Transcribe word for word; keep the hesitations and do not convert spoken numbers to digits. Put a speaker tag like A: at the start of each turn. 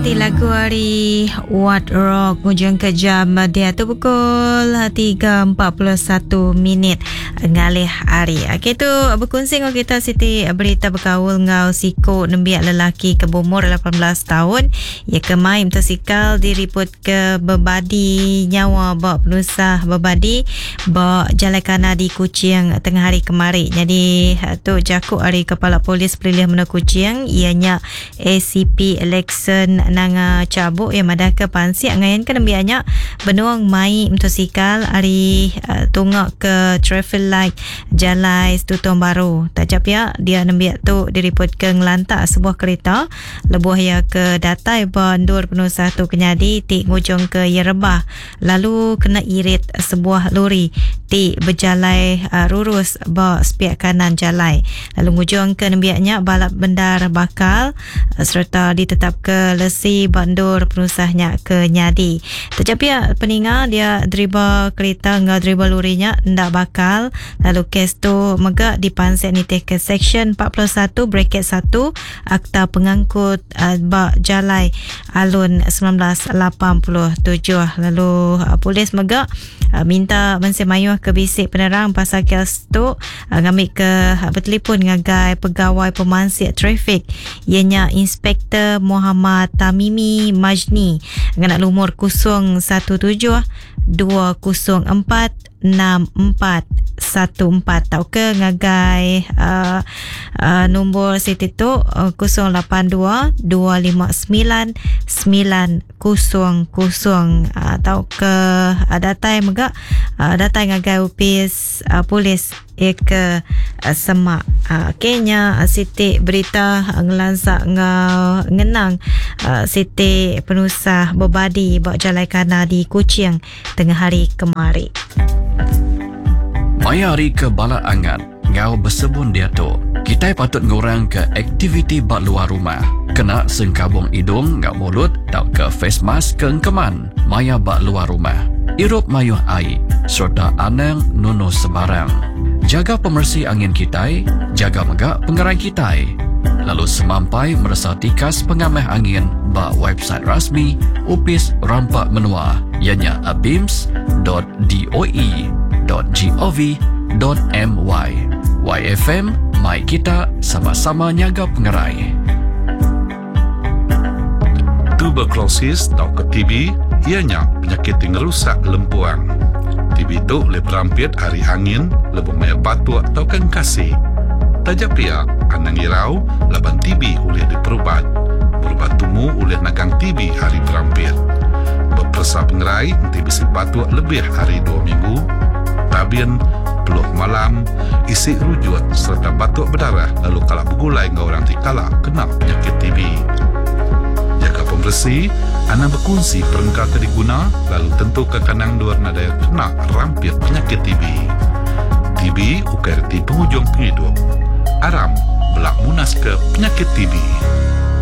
A: Ti lagu hari What Rock hujung ke jam dia tu pukul tiga empat puluh satu minit ngalih hari. Okey tu berkongsi dengan kita Siti berita berkaul ngau siko nembiak lelaki ke berumur lapan belas tahun ia kemai motosikal diriput ke bebadi nyawa bak penusah bebadi bak jalan kana di Kuching tengah hari kemarin. Jadi tu jakuk hari Kepala Polis Perlilis Mena Kuching ianya A C P Election nanga cabuk yang madaka pansi ngayan kan bianya benuang mai motosikal hari uh, tungak ke traffic light jalai Tutong Baru. Tajap ya dia nembiak tu diriput ke ngelantak sebuah kereta lebuh ya ke datai bandur penusah tu kenyadi ti ngujung ke Yerebah lalu kena irit sebuah lori ti berjalai uh, lurus ba spiak kanan jalai lalu ngujung ke nembiaknya balap bendar bakal uh, serta ditetap ke lesi bandur penusahnya ke nyadi. Tetapi ya peninga dia driba kereta ngau driba lorinya ndak bakal lalu kes tu megak dipansek nitih ke section empat puluh satu bracket satu Akta Pengangkut uh, bak jalai alun sembilan belas lapan puluh tujuh. Lalu uh, polis megak uh, minta mensemayuh ke bisik penerang pasal kes tu uh, ngambil ke uh, bertelefon ngagai pegawai pemansik trafik ianya Inspektor Muhammad Tamimi Majni dengan umur kosong satu tujuh dua kosong empat enam empat satu empat tau ke ngagai uh, uh, nombor Siti tu uh, kosong lapan dua dua lima sembilan sembilan kosong kosong uh, tau ke uh, datai megak uh, datai ngagai upis uh, polis ia ke uh, semak uh, kenya uh, Siti berita uh, ngelansak ngau ngenang uh, Siti penusah bebadi bak jalai kana di Kuching tengah hari kemari.
B: Mayari ke bala angan ngau bersebun dia tu kita patut ngurang ke aktiviti bak luar rumah kena sengkabung hidung ngau mulut tau ke face mask ke engkeman maya bak luar rumah irup mayuh air serta anang nuno sebarang jaga pemersih angin kita jaga megak pengerai kita lalu semampai merasa tikas pengamah angin bak website rasmi Upis Rampak Menua ianya abims dot doe dot gov dot my. Y F M, mai kita sama-sama nyaga pengerai.
C: Tuberculosis atau ke T B ianya penyakit yang merusak lempuang. T B itu boleh berampit hari angin, lebih banyak batu atau kan kasih. Tajap pia, anang irau, laban T B boleh diperubat. Perubat tumu boleh nagang T B hari berampit. Berpersa pengerai, nanti bisa batu lebih hari dua minggu. Tabian, peluh malam, isi rujut serta batuk berdarah lalu kalak bergulai dengan orang tikala kena penyakit T B. Jaga pembersih, anda berkongsi perengkar diguna lalu tentukan kanang luar nadaya kena rampit penyakit T B. T B ukir di penghujung penghidup. Aram belak munas ke penyakit T B.